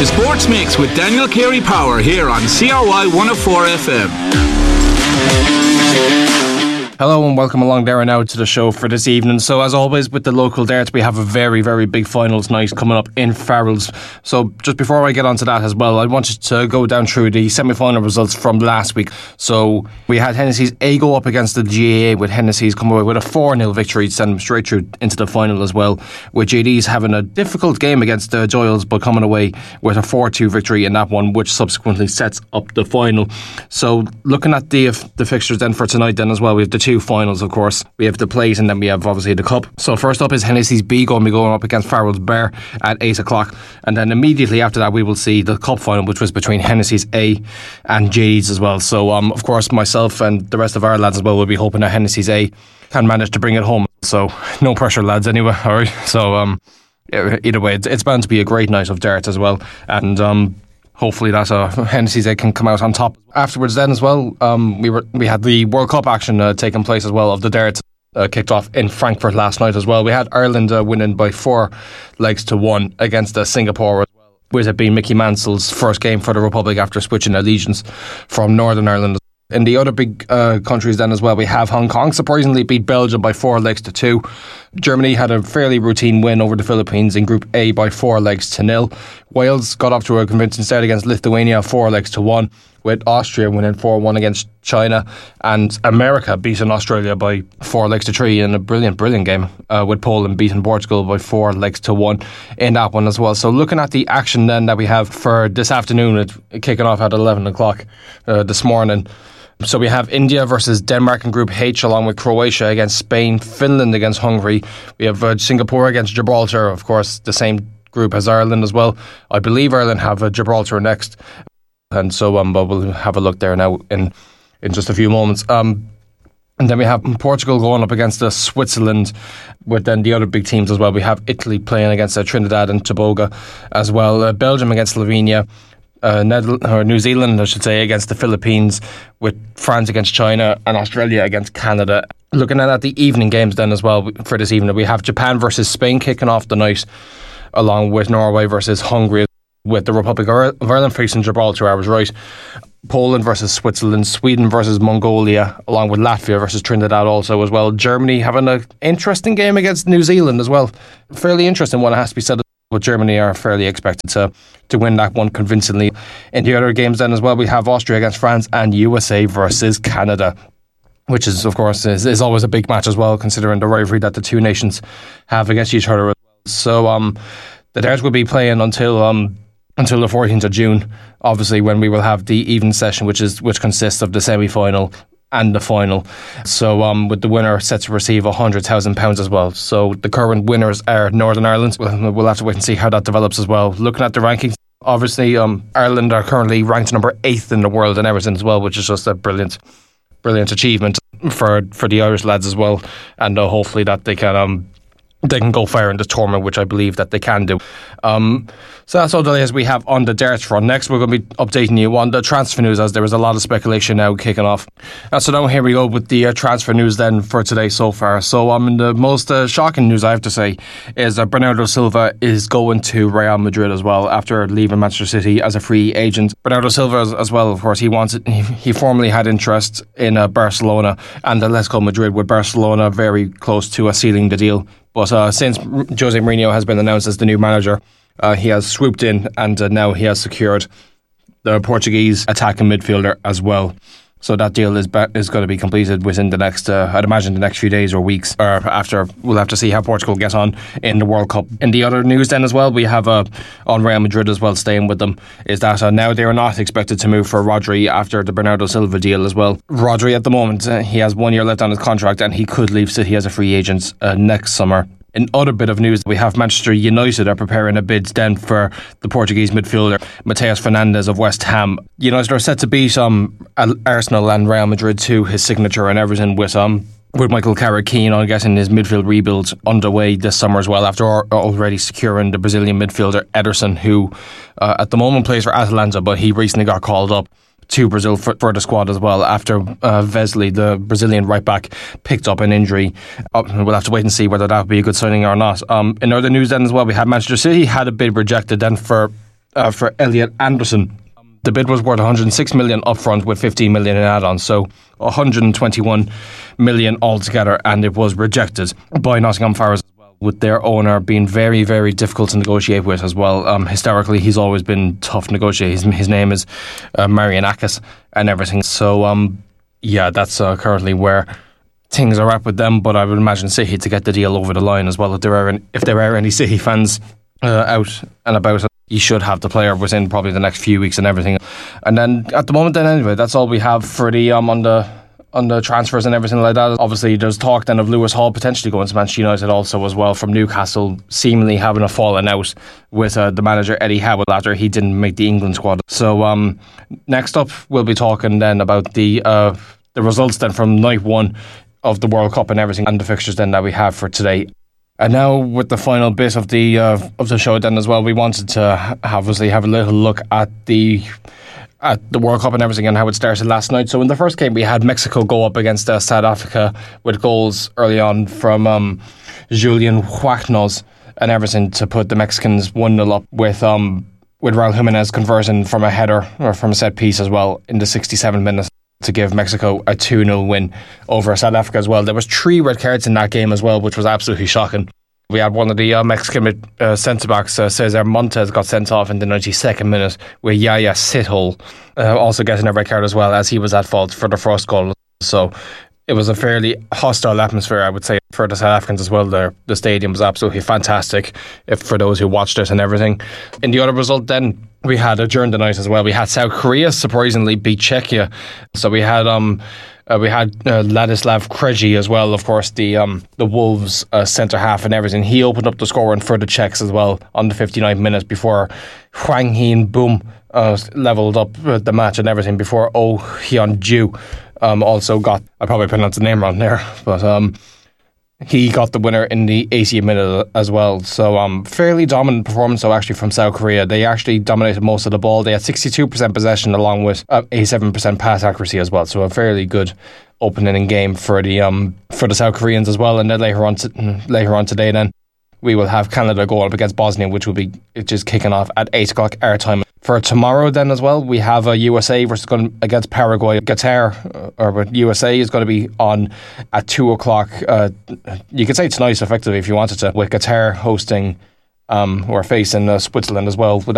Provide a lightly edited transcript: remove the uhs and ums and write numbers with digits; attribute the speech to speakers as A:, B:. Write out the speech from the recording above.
A: The Sports Mix with Daniel Carey Power here on CRY 104 FM.
B: Hello and welcome along there and now to the show for this evening. So as always with the local darts, we have a very, very big finals night coming up in Farrells. So just before I get onto that as well, I wanted to go down through the semi-final results from last week. So we had Hennessy's A go up against the GAA, with Hennessy's come away with a 4-0 victory to send them straight through into the final as well, with JD's having a difficult game against Giles but coming away with a 4-2 victory in that one, which subsequently sets up the final. So looking at the fixtures then for tonight then as well, we have the two finals, of course. We have the plate and then we have obviously the cup. So first up is Hennessy's B going to be going up against Farrell's Bar at 8 o'clock, and then immediately after that we will see the cup final, which was between Hennessy's A and JD's as well. So of course myself and the rest of our lads as well will be hoping that Hennessy's A can manage to bring it home. So no pressure, lads, anyway. Alright, so either way, it's bound to be a great night of darts as well, and hopefully that Hennessy's A can come out on top. Afterwards then as well, we had the World Cup action taking place as well of the darts. Kicked off in Frankfurt last night as well. We had Ireland winning by 4-1 against Singapore, with it being Mickey Mansell's first game for the Republic after switching allegiance from Northern Ireland. In the other big countries then as well, we have Hong Kong surprisingly beat Belgium by 4-2. Germany had a fairly routine win over the Philippines in Group A by 4-0. Wales got off to a convincing start against Lithuania 4-1, with Austria winning 4-1 against China, and America beating Australia by 4-3 in a brilliant game, with Poland beating Portugal by 4-1 in that one as well. So looking at the action then that we have for this afternoon, it's kicking off at 11 o'clock this morning. So we have India versus Denmark in Group H, along with Croatia against Spain, Finland against Hungary. We have Singapore against Gibraltar, of course, the same group as Ireland as well. I believe Ireland have Gibraltar next, and so but we'll have a look there now in just a few moments. And then we have Portugal going up against Switzerland, with then the other big teams as well. We have Italy playing against Trinidad and Tobago as well. Belgium against Slovenia. New Zealand, I should say, against the Philippines, with France against China and Australia against Canada. Looking at the evening games then as well for this evening, we have Japan versus Spain kicking off the night, along with Norway versus Hungary, with the Republic of Ireland facing Gibraltar, I was right. Poland versus Switzerland, Sweden versus Mongolia, along with Latvia versus Trinidad also as well. Germany having an interesting game against New Zealand as well. Fairly interesting one, it has to be said. But Germany are fairly expected to win that one convincingly. In the other games then as well, we have Austria against France and USA versus Canada, which is, of course, is always a big match as well, considering the rivalry that the two nations have against each other. So the darts will be playing until the 14th of June, obviously, when we will have the evening session, which consists of the semi-final and the final. So with the winner set to receive £100,000 as well. So the current winners are Northern Ireland. We'll have to wait and see how that develops as well. Looking at the rankings, obviously Ireland are currently ranked number 8th in the world in everything as well, which is just a brilliant achievement for the Irish lads as well. And hopefully that they can go far in this tournament, which I believe that they can do. So that's all the latest we have on the darts front. Next, we're going to be updating you on the transfer news, as there is a lot of speculation now kicking off. So now here we go with the transfer news then for today so far. So the most shocking news, I have to say, is that Bernardo Silva is going to Real Madrid as well after leaving Manchester City as a free agent. Bernardo Silva as well, of course, he formerly had interest in Barcelona and Atletico Madrid, with Barcelona very close to sealing the deal. But since Jose Mourinho has been announced as the new manager, he has swooped in and now he has secured the Portuguese attacking midfielder as well. So that deal is going to be completed within the next, I'd imagine, the next few days or weeks, or after. We'll have to see how Portugal get on in the World Cup. In the other news then as well, we have on Real Madrid as well, staying with them, is that now they are not expected to move for Rodri after the Bernardo Silva deal as well. Rodri at the moment, he has 1 year left on his contract and he could leave City as a free agent next summer. In other bit of news, we have Manchester United are preparing a bid then for the Portuguese midfielder Mateus Fernandes of West Ham. United are set to beat Arsenal and Real Madrid to his signature and everything, with Michael Carrick keen on getting his midfield rebuild underway this summer as well, after already securing the Brazilian midfielder Ederson, who at the moment plays for Atalanta, but he recently got called up to Brazil for the squad as well after Vesely, the Brazilian right back, picked up an injury. We'll have to wait and see whether that would be a good signing or not. In other news then as well, we had Manchester City had a bid rejected then for for Elliot Anderson. The bid was worth 106 million upfront with 15 million in add-ons, so 121 million altogether, and it was rejected by Nottingham Forest, with their owner being very, very difficult to negotiate with as well. Historically, he's always been tough to negotiate. His name is Marianakis and everything. So, that's currently where things are at with them. But I would imagine City to get the deal over the line as well. If there are any City fans out and about, you should have the player within probably the next few weeks and everything. And then at the moment, then anyway, that's all we have for the on the transfers and everything like that. Obviously, there's talk then of Lewis Hall potentially going to Manchester United also as well from Newcastle, seemingly having a falling out with the manager Eddie Howe after he didn't make the England squad. So next up, we'll be talking then about the results then from night one of the World Cup and everything, and the fixtures then that we have for today. And now with the final bit of the show then as well, we wanted to obviously have a little look at the World Cup and everything and how it started last night. So in the first game, we had Mexico go up against South Africa with goals early on from Julian Huachnos and everything to put the Mexicans 1-0 up with Raul Jimenez converting from a header or from a set piece as well in the 67 minutes to give Mexico a 2-0 win over South Africa as well. There was 3 red cards in that game as well, which was absolutely shocking. We had one of the Mexican centre-backs, Cesar Montes, got sent off in the 92nd minute with Yaya Sithole also getting a red card as well, as he was at fault for the first goal. So it was a fairly hostile atmosphere, I would say, for the South Africans as well there. The stadium was absolutely fantastic for those who watched it and everything. In the other result then, we had during the night as well, we had South Korea surprisingly beat Czechia. So we had Ladislav Krejci as well, of course, the Wolves centre half and everything. He opened up the scoring for the Czechs as well on the 59th minute before Hwang Hin-boom levelled up the match and everything before Oh Hyun-ju also got, I probably pronounced the name wrong there, but he got the winner in the 80th minute as well. So fairly dominant performance though actually from South Korea. They actually dominated most of the ball. They had 62% possession along with 87% pass accuracy as well. So a fairly good opening game for the South Koreans as well. And then later on today then we will have Canada go up against Bosnia, which will be just kicking off at 8 o'clock our time. For tomorrow then as well, we have USA against Paraguay. USA is going to be on at 2 o'clock. You could say tonight effectively if you wanted to, with Qatar hosting or facing Switzerland as well.